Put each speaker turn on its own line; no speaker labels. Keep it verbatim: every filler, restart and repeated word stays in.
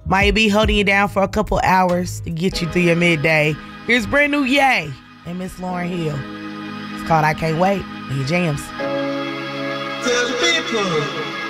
Might be holding you down for a couple hours to get you through your midday. Here's brand new Ye and Miss Lauryn Hill. It's called I Can't Wait. And your jams.
Tell the people.